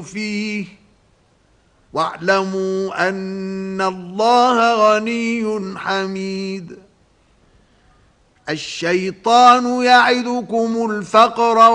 فيه واعلموا أن الله غني حميد. الشيطان يعدكم الفقر